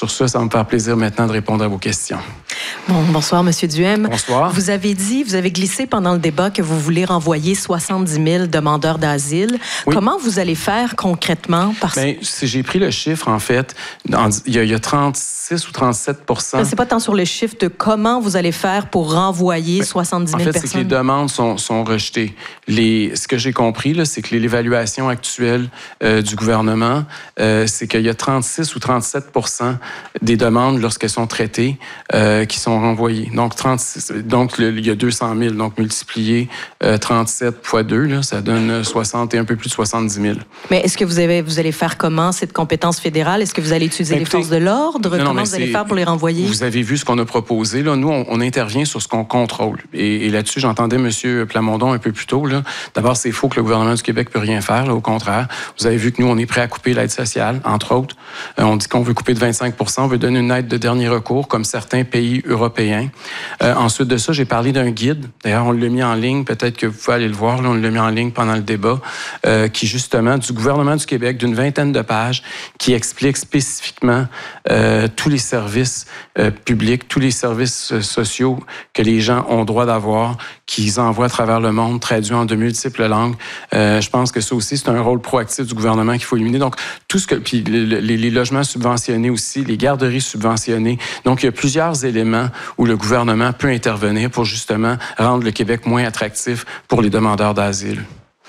Sur ce, ça va me faire plaisir maintenant de répondre à vos questions. Bonsoir, M. Duhem. Bonsoir. Vous avez glissé pendant le débat que vous voulez renvoyer 70 000 demandeurs d'asile. Oui. Comment vous allez faire concrètement? Si j'ai pris le chiffre, en fait, il y a 36 ou 37 %. C'est pas tant sur le chiffre de comment vous allez faire pour renvoyer 70 000 personnes. En fait, c'est que les demandes sont rejetées. Ce que j'ai compris, là, c'est que l'évaluation actuelle du gouvernement, c'est qu'il y a 36 ou 37 % des demandes, lorsqu'elles sont traitées, qui sont renvoyées. Donc, il y a 200 000. Donc, multiplié 37 fois 2, là, ça donne 60 et un peu plus de 70 000. Mais est-ce que vous allez faire comment? C'est de compétence fédérale? Est-ce que vous allez utiliser les forces de l'ordre? Comment vous allez faire pour les renvoyer? Vous avez vu ce qu'on a proposé. Là. Nous, on intervient sur ce qu'on contrôle. Et là-dessus, j'entendais M. Plamondon un peu plus tôt. Là. D'abord, c'est faux que le gouvernement du Québec ne peut rien faire. Là, au contraire, vous avez vu que nous, on est prêt à couper l'aide sociale, entre autres. On dit qu'on veut couper de 25 %. On veut donner une aide de dernier recours, comme certains pays européens. Ensuite de ça, j'ai parlé d'un guide. D'ailleurs, on l'a mis en ligne. Peut-être que vous pouvez aller le voir. Là, on l'a mis en ligne pendant le débat, qui, justement, du gouvernement du Québec, d'une 20aine de pages, qui explique spécifiquement tous les services publics, tous les services sociaux que les gens ont droit d'avoir, qu'ils envoient à travers le monde, traduits en de multiples langues. Je pense que ça aussi, c'est un rôle proactif du gouvernement qu'il faut éliminer. Donc, tout ce que... Puis les logements subventionnés aussi, les garderies subventionnées. Donc, il y a plusieurs éléments où le gouvernement peut intervenir pour justement rendre le Québec moins attractif pour les demandeurs d'asile.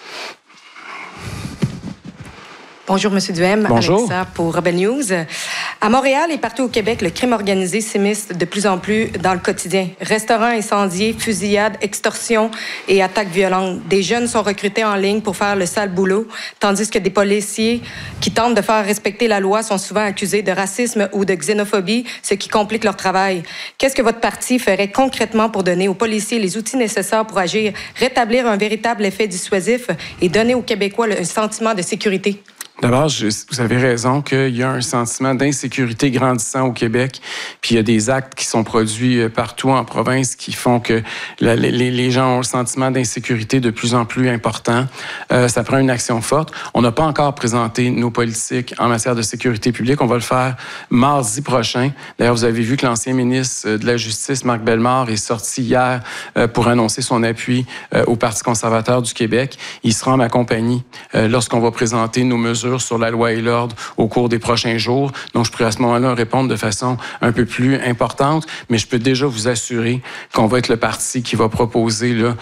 Bonjour, M. Duhem. Bonjour. Alexa pour Rebel News. À Montréal et partout au Québec, le crime organisé s'immisce de plus en plus dans le quotidien. Restaurants incendiés, fusillades, extorsions et attaques violentes. Des jeunes sont recrutés en ligne pour faire le sale boulot, tandis que des policiers qui tentent de faire respecter la loi sont souvent accusés de racisme ou de xénophobie, ce qui complique leur travail. Qu'est-ce que votre parti ferait concrètement pour donner aux policiers les outils nécessaires pour agir, rétablir un véritable effet dissuasif et donner aux Québécois un sentiment de sécurité? D'abord, vous avez raison qu'il y a un sentiment d'insécurité grandissant au Québec, puis il y a des actes qui sont produits partout en province qui font que les gens ont un sentiment d'insécurité de plus en plus important. Ça prend une action forte. On n'a pas encore présenté nos politiques en matière de sécurité publique. On va le faire mardi prochain. D'ailleurs, vous avez vu que l'ancien ministre de la Justice, Marc Bellemare, est sorti hier pour annoncer son appui au Parti conservateur du Québec. Il sera en ma compagnie lorsqu'on va présenter nos mesures sur la loi et l'ordre au cours des prochains jours. Donc, je pourrais à ce moment-là répondre de façon un peu plus importante, mais je peux déjà vous assurer qu'on va être le parti qui va proposer là,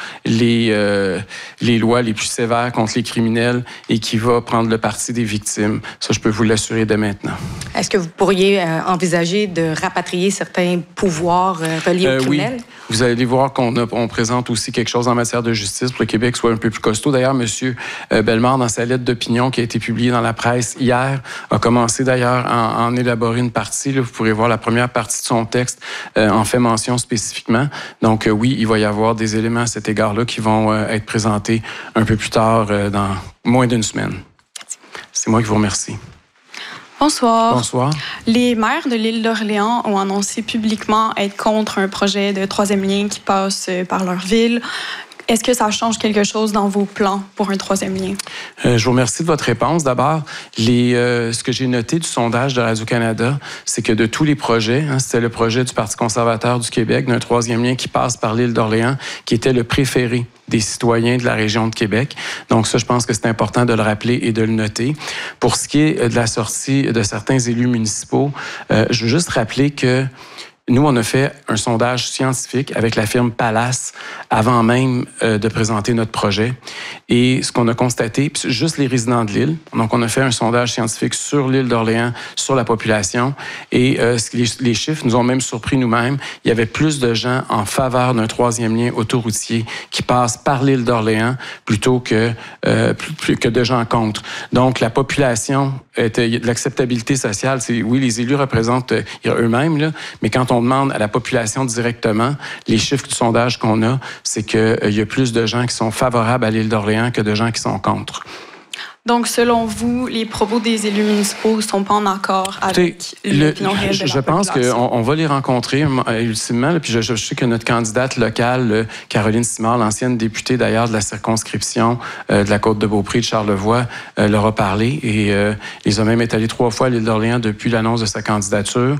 les lois les plus sévères contre les criminels et qui va prendre le parti des victimes. Ça, je peux vous l'assurer dès maintenant. Est-ce que vous pourriez envisager de rapatrier certains pouvoirs reliés aux criminels? Oui. Vous allez voir qu'on présente aussi quelque chose en matière de justice pour que le Québec soit un peu plus costaud. D'ailleurs, M. Bellemare, dans sa lettre d'opinion qui a été publiée dans la presse hier, a commencé d'ailleurs à en élaborer une partie. Là, vous pourrez voir la première partie de son texte en fait mention spécifiquement. Donc oui, il va y avoir des éléments à cet égard-là qui vont être présentés un peu plus tard, dans moins d'une semaine. C'est moi qui vous remercie. Bonsoir. Bonsoir. Les maires de l'île d'Orléans ont annoncé publiquement être contre un projet de troisième lien qui passe par leur ville. Est-ce que ça change quelque chose dans vos plans pour un troisième lien? Je vous remercie de votre réponse. D'abord, ce que j'ai noté du sondage de Radio-Canada, c'est que de tous les projets, c'était le projet du Parti conservateur du Québec d'un troisième lien qui passe par l'île d'Orléans, qui était le préféré des citoyens de la région de Québec. Donc ça, je pense que c'est important de le rappeler et de le noter. Pour ce qui est de la sortie de certains élus municipaux, je veux juste rappeler que nous, on a fait un sondage scientifique avec la firme Palace avant même de présenter notre projet. Et ce qu'on a constaté, juste les résidents de l'île, donc on a fait un sondage scientifique sur l'île d'Orléans, sur la population, et les chiffres nous ont même surpris nous-mêmes. Il y avait plus de gens en faveur d'un troisième lien autoroutier qui passe par l'île d'Orléans plutôt que de gens contre. Donc, la population, l'acceptabilité sociale, oui, les élus représentent eux-mêmes, là, mais quand on demande à la population directement, les chiffres du sondage qu'on a, c'est qu'il y a plus de gens qui sont favorables à l'île d'Orléans que de gens qui sont contre. Donc, selon vous, les propos des élus municipaux ne sont pas en accord avec l'opinion réelle de la population? Je pense qu'on va les rencontrer ultimement. Puis je sais que notre candidate locale, Caroline Simard, l'ancienne députée d'ailleurs de la circonscription de la Côte-de-Beaupré de Charlevoix, leur a parlé et les a même étalés 3 fois à l'île d'Orléans depuis l'annonce de sa candidature.